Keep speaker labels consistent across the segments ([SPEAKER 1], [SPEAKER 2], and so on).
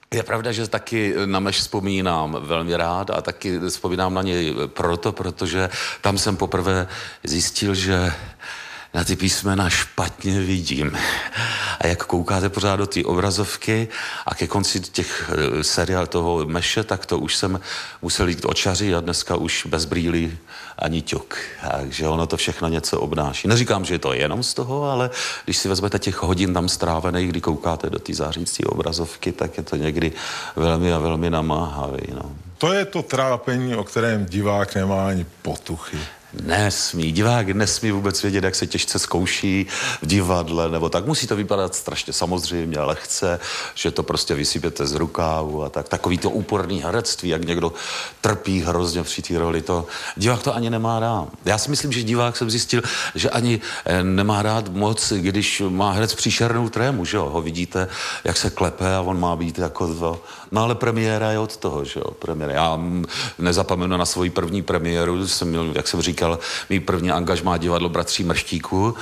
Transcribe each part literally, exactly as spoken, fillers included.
[SPEAKER 1] Je pravda, že taky na Meš vzpomínám velmi rád a taky vzpomínám na něj proto, protože tam jsem poprvé zjistil, že na ty písmena špatně vidím. A jak koukáte pořád do té obrazovky a ke konci těch seriál toho Meše, tak to už jsem musel jít očaři a dneska už bez brýlí ani ťuk. Takže ono to všechno něco obnáší. Neříkám, že je to jenom z toho, ale když si vezmete těch hodin tam strávených, kdy koukáte do té zářící obrazovky, tak je to někdy velmi a velmi namáhavý. No.
[SPEAKER 2] To je to trápení, o kterém divák nemá ani potuchy.
[SPEAKER 1] Nesmí, divák nesmí vůbec vědět, jak se těžce zkouší v divadle, nebo tak. Musí to vypadat strašně samozřejmě, lehce, že to prostě vysypete z rukávu a tak. Takový to úporný herectví, jak někdo trpí hrozně při té roli, to divák to ani nemá rád. Já si myslím, že divák jsem zjistil, že ani nemá rád moc, když má herec příšernou trému, že jo, ho vidíte, jak se klepe a on má být jako to. No ale premiéra je od toho, že jo, premiéra. Já nezapomenu na svoji první premiéru, jsem měl, jak jsem říkal, mý první angažmá divadlo Bratří Mrštíků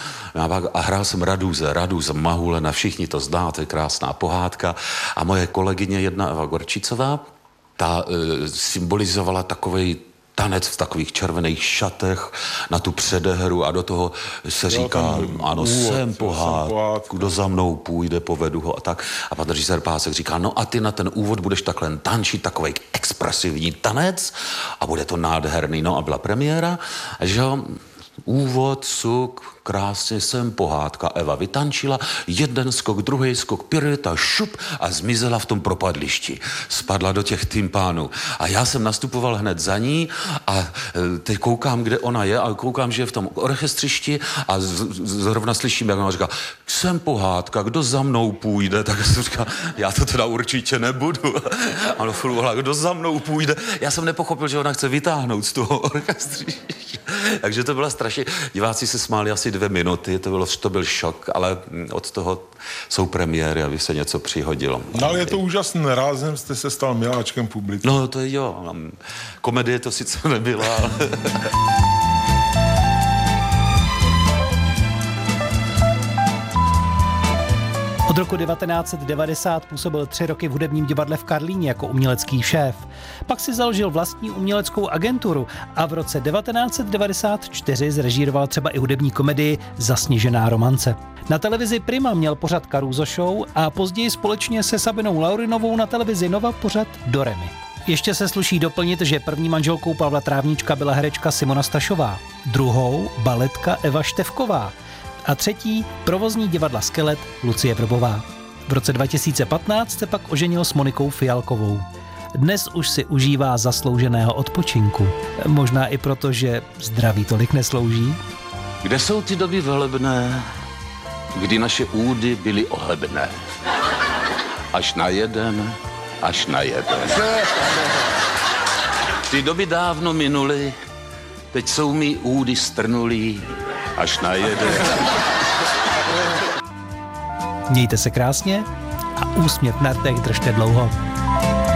[SPEAKER 1] a hrál jsem Raduze, Raduze, Mahulena, všichni to znáte, krásná pohádka a moje kolegyně jedna Eva Gorčicová, ta e, symbolizovala takovej tanec v takových červených šatech na tu předehru a do toho se říká, ano, jsem pohádku, kdo za mnou půjde, povedu ho a tak. A pan režisér Pásek říká, no a ty na ten úvod budeš takhle tančit, takovej expresivní tanec a bude to nádherný. No a byla premiéra, že jo, úvod, suk, krásně jsem pohádka. Eva vytančila, jeden skok, druhý skok, pirueta, šup a zmizela v tom propadlišti. Spadla do těch tympánů. A já jsem nastupoval hned za ní a teď koukám, kde ona je a koukám, že je v tom orchestřišti a z, zrovna slyším, jak ona říká, jsem pohádka, kdo za mnou půjde? Tak jsem říkal, já to teda určitě nebudu. A ona furt, kdo za mnou půjde? Já jsem nepochopil, že ona chce vytáhnout z toho orchestřiště. Takže to byla strašně, diváci se smáli asi dvě minuty, to, bylo, to byl šok, ale od toho jsou premiéry, aby se něco přihodilo.
[SPEAKER 2] No ale je to úžasné, rázem jste se stal miláčkem publiky.
[SPEAKER 1] No to jo, komedie to sice nebyla, ale...
[SPEAKER 3] Od roku devatenáct set devadesát působil tři roky v hudebním divadle v Karlíně jako umělecký šéf. Pak si založil vlastní uměleckou agenturu a v roce devatenáct set devadesát čtyři zrežíroval třeba i hudební komedii Zasněžená romance. Na televizi Prima měl pořad Caruso Show a později společně se Sabinou Laurinovou na televizi Nova pořad Do re mi. Ještě se sluší doplnit, že první manželkou Pavla Trávníčka byla herečka Simona Stašová, druhou baletka Eva Števková a třetí provozní divadla Skelet Lucie Vrbová. V roce dva tisíce patnáct se pak oženil s Monikou Fialkovou. Dnes už si užívá zaslouženého odpočinku. Možná i proto, že zdraví tolik neslouží.
[SPEAKER 1] Kde jsou ty doby velebné, kdy naše údy byly ohebné? Až na jeden, až na jeden. Ty doby dávno minuly, teď jsou mi údy strnulí, až na jeden.
[SPEAKER 3] Mějte se krásně a úsměv na rtech držte dlouho.